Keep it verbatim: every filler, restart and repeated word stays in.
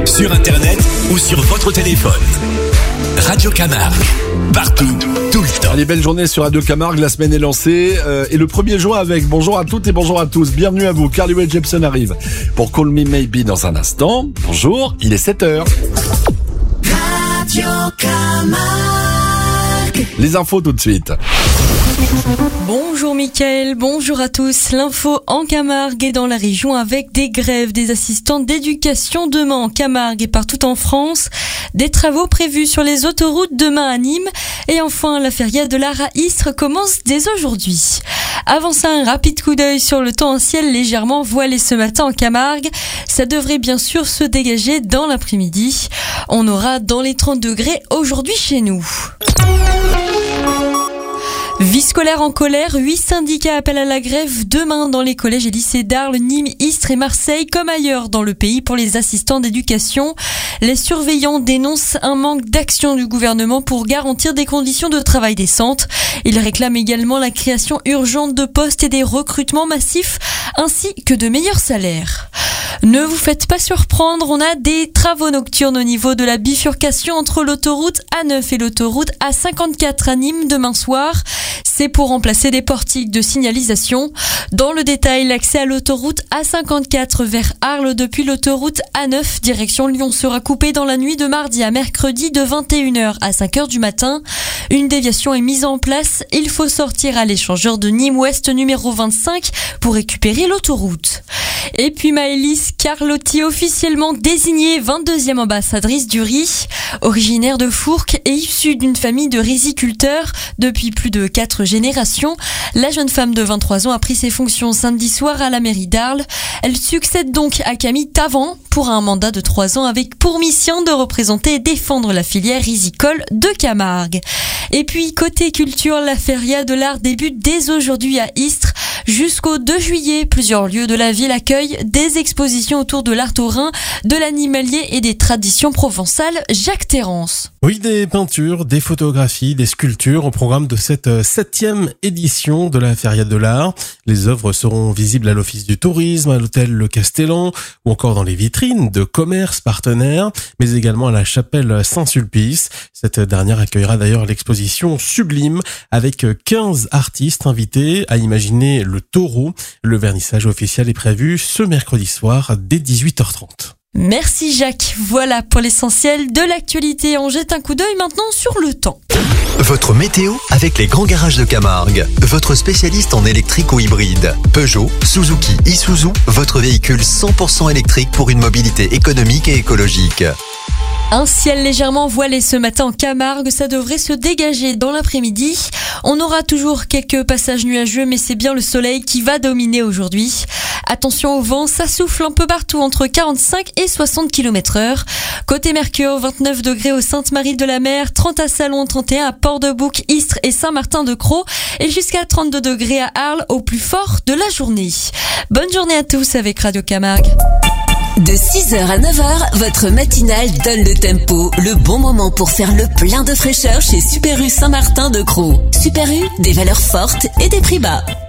sur internet ou sur votre téléphone. Radio Camargue, partout, tout le temps. Allez, belle journée sur Radio Camargue, la semaine est lancée euh, et le premier jour avec. Bonjour à toutes et bonjour à tous, bienvenue à vous. Carly Rae Jepsen arrive pour Call Me Maybe dans un instant. Bonjour, il est sept heures. Radio Camargue. Les infos tout de suite. Bonjour Mickaël, bonjour à tous. L'info en Camargue et dans la région avec des grèves des assistantes d'éducation demain en Camargue et partout en France. Des travaux prévus sur les autoroutes demain à Nîmes. Et enfin, la feria de l'art à Istres commence dès aujourd'hui. Avant ça, un rapide coup d'œil sur le temps, un ciel légèrement voilé ce matin en Camargue. Ça devrait bien sûr se dégager dans l'après-midi. On aura dans les trente degrés aujourd'hui chez nous. Vie scolaire en colère, huit syndicats appellent à la grève demain dans les collèges et lycées d'Arles, Nîmes, Istres et Marseille, comme ailleurs dans le pays pour les assistants d'éducation. Les surveillants dénoncent un manque d'action du gouvernement pour garantir des conditions de travail décentes. Ils réclament également la création urgente de postes et des recrutements massifs, ainsi que de meilleurs salaires. Ne vous faites pas surprendre, on a des travaux nocturnes au niveau de la bifurcation entre l'autoroute A neuf et l'autoroute A cinquante-quatre à Nîmes demain soir. C'est pour remplacer des portiques de signalisation. Dans le détail, l'accès à l'autoroute A cinquante-quatre vers Arles depuis l'autoroute A neuf direction Lyon sera coupé dans la nuit de mardi à mercredi de vingt et une heures à cinq heures du matin. Une déviation est mise en place. Il faut sortir à l'échangeur de Nîmes-Ouest numéro vingt-cinq pour récupérer l'autoroute. Et puis Maëlys Carlotti, officiellement désignée vingt-deuxième ambassadrice du riz. Originaire de Fourques et issue d'une famille de riziculteurs depuis plus de quatre générations, la jeune femme de vingt-trois ans a pris ses fonctions samedi soir à la mairie d'Arles. Elle succède donc à Camille Tavant pour un mandat de trois ans avec pour mission de représenter et défendre la filière rizicole de Camargue. Et puis côté culture, la feria de l'art débute dès aujourd'hui à Istres. Jusqu'au deux juillet, plusieurs lieux de la ville accueillent des expositions autour de l'art taurin, de l'animalier et des traditions provençales. Jacques Terrance. Oui, des peintures, des photographies, des sculptures au programme de cette septième édition de la Feria de l'Art. Les œuvres seront visibles à l'Office du Tourisme, à l'hôtel Le Castellan ou encore dans les vitrines de commerces partenaires, mais également à la chapelle Saint-Sulpice. Cette dernière accueillera d'ailleurs l'exposition Sublime avec quinze artistes invités à imaginer le taureau. Le vernissage officiel est prévu ce mercredi soir dès dix-huit heures trente. Merci Jacques. Voilà pour l'essentiel de l'actualité. On jette un coup d'œil maintenant sur le temps. Votre météo avec les grands garages de Camargue. Votre spécialiste en électrique ou hybride. Peugeot, Suzuki, Isuzu, votre véhicule cent pour cent électrique pour une mobilité économique et écologique. Un ciel légèrement voilé ce matin en Camargue, ça devrait se dégager dans l'après-midi. On aura toujours quelques passages nuageux, mais c'est bien le soleil qui va dominer aujourd'hui. Attention au vent, ça souffle un peu partout entre quarante-cinq et soixante kilomètres heure. Côté Mercure, vingt-neuf degrés au Sainte-Marie-de-la-Mer, trente à Salon, trente et un à Port-de-Bouc, Istres et Saint-Martin-de-Crau et jusqu'à trente-deux degrés à Arles au plus fort de la journée. Bonne journée à tous avec Radio Camargue. De six heures à neuf heures, votre matinale donne le tempo, le bon moment pour faire le plein de fraîcheur chez Super U Saint-Martin de Crau. Super U, des valeurs fortes et des prix bas.